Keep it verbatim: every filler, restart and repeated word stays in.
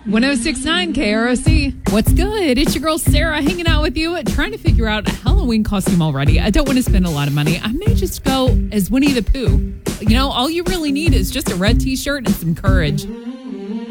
one oh six point nine K R O C. What's good? It's your girl Sarah hanging out with you, trying to figure out a Halloween costume already. I don't want to spend a lot of money. I may just go as Winnie the Pooh. You know, all you really need is just a red t-shirt and some courage.